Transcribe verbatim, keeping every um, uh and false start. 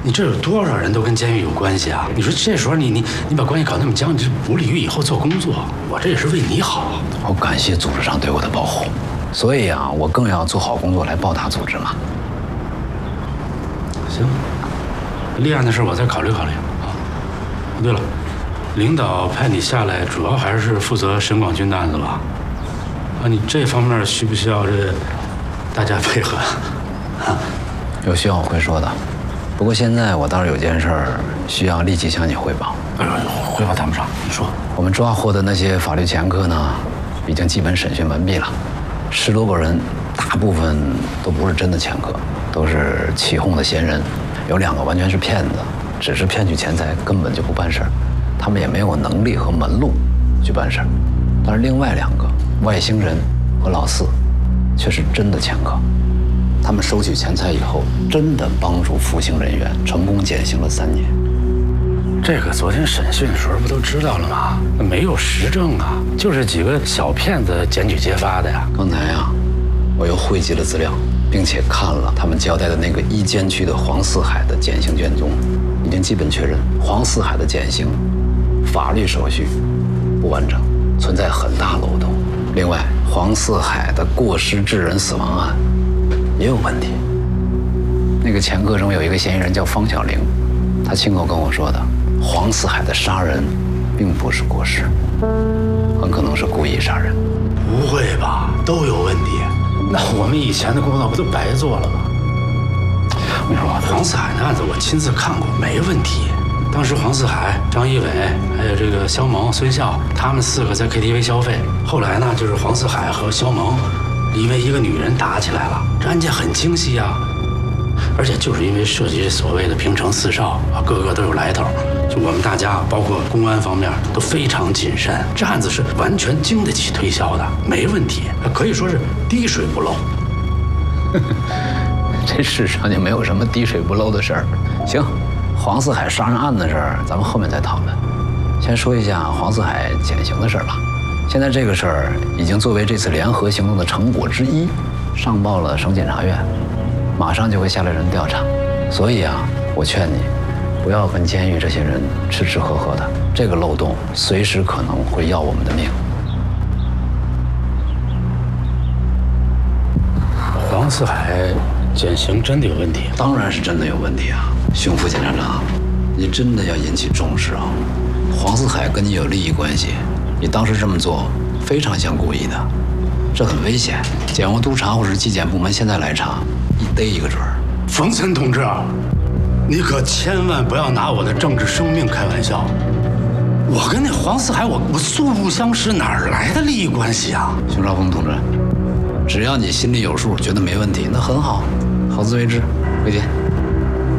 你这有多少人都跟监狱有关系啊？你说这时候你你你把关系搞那么僵，你这不利于以后做工作。我这也是为你好。 我感谢组织上对我的保护，所以啊，我更要做好工作来报答组织嘛。 行，立案的事我再考虑考虑啊。对了，领导派你下来，主要还是负责沈广军的案子吧？啊，你这方面需不需要这大家配合？啊， 有需要我会说的。不过现在我倒是有件事儿需要立即向你汇报。 哎呦，汇报谈不上，你说。 我们抓获的那些法律前科呢，已经基本审讯完毕了。十多个人，大部分都不是真的前科，都是起哄的闲人。有两个完全是骗子，只是骗取钱财，根本就不办事儿。他们也没有能力和门路去办事儿。但是另外两个外星人和老四，却是真的前科。他们收取钱财以后，真的帮助服刑人员，成功减刑了三年。 这个昨天审讯的时候不都知道了吗？没有实证啊，就是几个小骗子检举揭发的呀。 刚才啊，我又汇集了资料，并且看了他们交代的那个一监区的黄四海的减刑卷宗，已经基本确认黄四海的减刑法律手续不完整，存在很大漏洞。另外，黄四海的过失致人死亡案也有问题。那个前科中有一个嫌疑人叫方小玲，他亲口跟我说的，黄四海的杀人并不是过失，很可能是故意杀人。 不会吧？都有问题？那我们以前的工作不都白做了吗？我跟你说，黄四海的案子我亲自看过，没问题。当时黄四海、张一伟还有这个肖萌、孙笑，他们四个在 K T V 消费。后来呢，就是黄四海和肖萌因为一个女人打起来了。这案件很清晰啊，而且就是因为涉及所谓的平城四少啊，个个都有来头，就我们大家包括公安方面都非常谨慎，这案子是完全经得起推销的，没问题，可以说是滴水不漏。 这世上就没有什么滴水不漏的事儿。行，黄四海杀人案的事儿咱们后面再讨论，先说一下黄四海减刑的事儿吧。现在这个事儿已经作为这次联合行动的成果之一，上报了省检察院，马上就会下来人调查。所以啊，我劝你不要跟监狱这些人吃吃喝喝的，这个漏洞随时可能会要我们的命。 黄四海减刑真的有问题？ 当然是真的有问题啊，熊副检察长，你真的要引起重视啊！黄四海跟你有利益关系，你当时这么做非常像故意的，这很危险。检务督察或者纪检部门现在来查，一逮一个准儿。 冯森同志，你可千万不要拿我的政治生命开玩笑。我跟那黄四海，我我素不相识，哪儿来的利益关系啊？ 熊绍峰同志，只要你心里有数，觉得没问题，那很好，好自为之，回见。